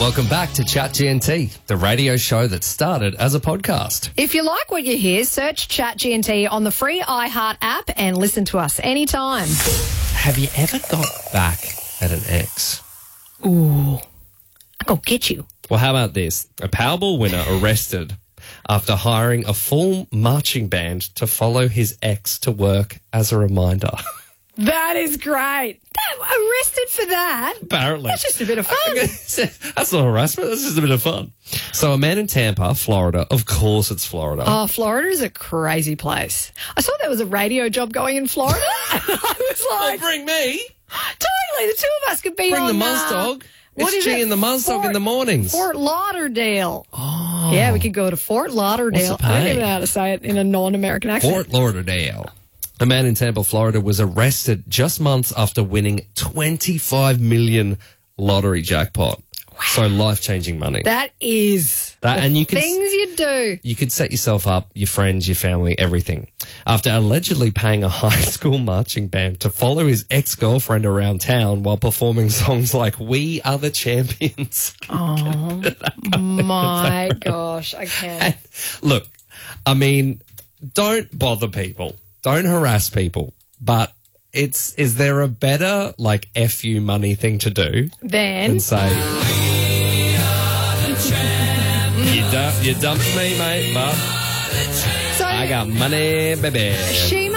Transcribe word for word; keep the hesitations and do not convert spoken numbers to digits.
Welcome back to Chat G N T, the radio show that started as a podcast. If you like what you hear, search Chat G N T on the free iHeart app and listen to us anytime. Have you ever got back at an ex? Ooh, I go get you. Well, how about this? A Powerball winner arrested after hiring a full marching band to follow his ex to work as a reminder. That is great. That, arrested for that? Apparently. That's just a bit of fun. That's not harassment. That's just a bit of fun. So a man in Tampa, Florida, of course it's Florida. Oh, Florida is a crazy place. I saw there was a radio job going in Florida. I was like... Well, bring me. Totally. The two of us could be Bring on... the uh, Muzdog. What It's is G it? and the Muzdog Fort, in the mornings. Fort Lauderdale. Oh. Yeah, we could go to Fort Lauderdale. What's the I don't pay? even know how to say it in a non-American accent. Fort Lauderdale. A man in Tampa, Florida, was arrested just months after winning twenty-five million lottery jackpot. Wow. So life-changing money. That is That, the and you can, things you do. You could set yourself up, your friends, your family, everything. After allegedly paying a high school marching band to follow his ex-girlfriend around town while performing songs like We Are the Champions. Oh, my gosh, I can't. And look, I mean, don't bother people. Don't harass people. But it's is there a better, like, F you money thing to do Then than say, you, dump, you dumped me, mate, but so I got money, baby. she